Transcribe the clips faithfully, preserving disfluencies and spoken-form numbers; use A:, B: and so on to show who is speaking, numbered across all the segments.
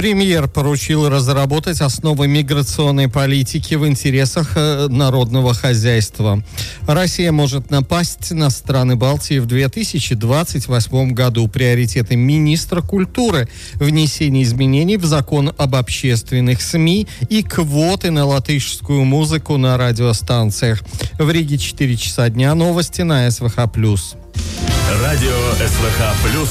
A: Премьер поручил разработать основы миграционной политики в интересах э, народного хозяйства. Россия может напасть на страны Балтии в две тысячи двадцать восьмом году. Приоритеты министра культуры: внесение изменений в закон об общественных СМИ и квоты на латышскую музыку на радиостанциях. В Риге четыре часа дня. Новости на СВХ плюс.
B: Радио СВХ плюс.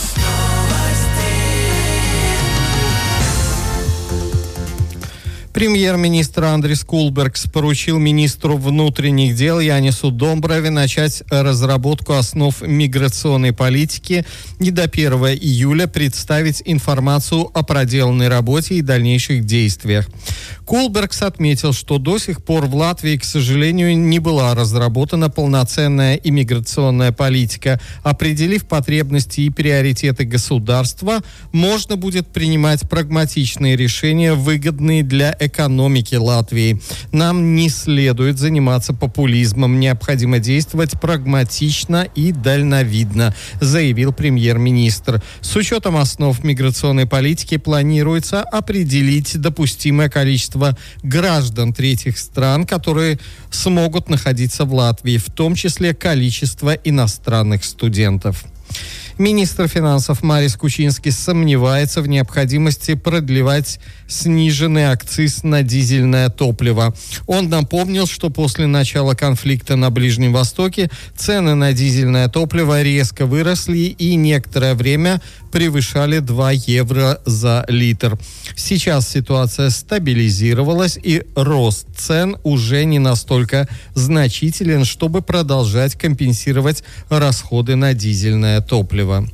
A: Премьер-министр Андрис Кулбергс поручил министру внутренних дел Янису Домброве начать разработку основ миграционной политики и до первого июля представить информацию о проделанной работе и дальнейших действиях. Кулбергс отметил, что до сих пор в Латвии, к сожалению, не была разработана полноценная иммиграционная политика. Определив потребности и приоритеты государства, можно будет принимать прагматичные решения, выгодные для экономики Латвии. Нам не следует заниматься популизмом, необходимо действовать прагматично и дальновидно, заявил премьер-министр. С учетом основ миграционной политики планируется определить допустимое количество граждан третьих стран, которые смогут находиться в Латвии, в том числе количество иностранных студентов. Министр финансов Марис Кучинский сомневается в необходимости продлевать сниженный акциз на дизельное топливо. Он напомнил, что после начала конфликта на Ближнем Востоке цены на дизельное топливо резко выросли и некоторое время превышали два евро за литр. Сейчас ситуация стабилизировалась, и рост цен уже не настолько значителен, чтобы продолжать компенсировать расходы на дизельное топливо.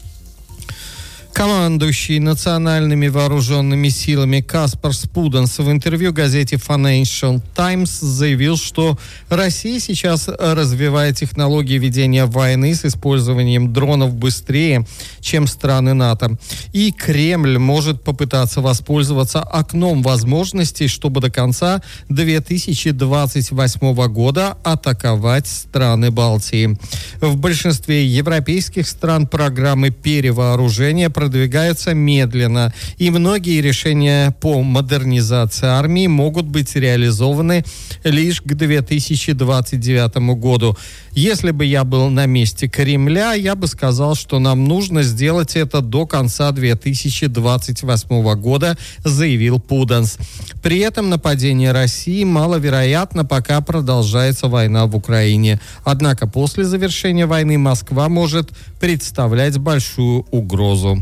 A: Командующий национальными вооруженными силами Каспар Спуденс в интервью газете Financial Times заявил, что Россия сейчас развивает технологии ведения войны с использованием дронов быстрее, чем страны НАТО. И Кремль может попытаться воспользоваться окном возможностей, чтобы до конца две тысячи двадцать восьмого года атаковать страны Балтии. В большинстве европейских стран программы перевооружения продвигаются медленно, и многие решения по модернизации армии могут быть реализованы лишь к две тысячи двадцать девятому году. Если бы я был на месте Кремля, я бы сказал, что нам нужно сделать это до конца две тысячи двадцать восьмого года, заявил Пуденс. При этом нападение России маловероятно, пока продолжается война в Украине. Однако после завершения войны Москва может представлять большую угрозу.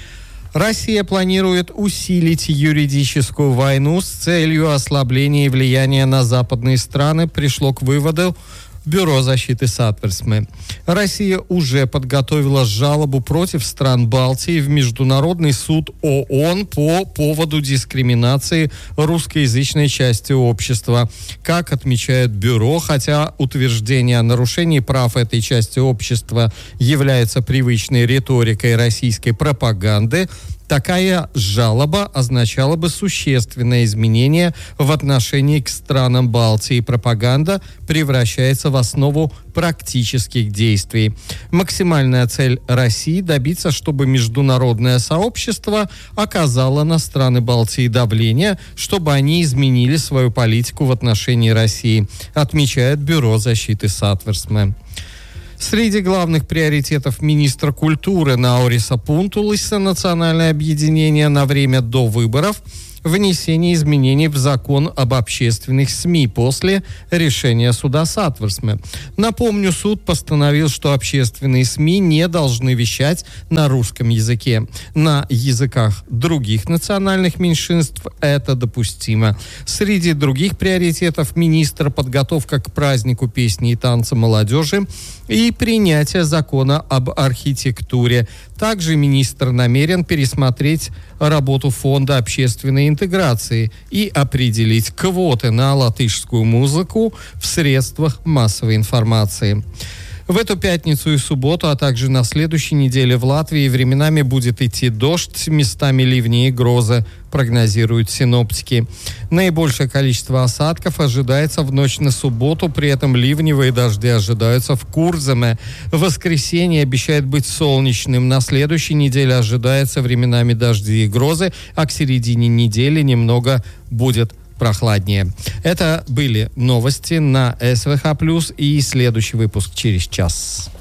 A: Россия планирует усилить юридическую войну с целью ослабления влияния на западные страны, пришло к выводу Бюро защиты Сатверсме. Россия уже подготовила жалобу против стран Балтии в Международный суд ООН по поводу дискриминации русскоязычной части общества. Как отмечает Бюро, хотя утверждение о нарушении прав этой части общества является привычной риторикой российской пропаганды, такая жалоба означала бы существенное изменение в отношении к странам Балтии. Пропаганда превращается в основу практических действий. Максимальная цель России – добиться, чтобы международное сообщество оказало на страны Балтии давление, чтобы они изменили свою политику в отношении России, отмечает Бюро защиты Сатверсме. Среди главных приоритетов министра культуры Науриса Пунтулиса национальное объединение на время до выборов – внесение изменений в закон об общественных СМИ после решения суда Сатверсме. Напомню, суд постановил, что общественные СМИ не должны вещать на русском языке. На языках других национальных меньшинств это допустимо. Среди других приоритетов министра подготовка к празднику песни и танца молодежи и принятие закона об архитектуре. Также министр намерен пересмотреть работу Фонда общественной интеграции и определить квоты на латышскую музыку в средствах массовой информации. В эту пятницу и субботу, а также на следующей неделе в Латвии временами будет идти дождь, местами ливни и грозы, прогнозируют синоптики. Наибольшее количество осадков ожидается в ночь на субботу, при этом ливневые дожди ожидаются в Курземе. В воскресенье обещает быть солнечным. На следующей неделе ожидается временами дожди и грозы, а к середине недели немного будет прохладнее. Это были новости на СВХ+, и следующий выпуск через час.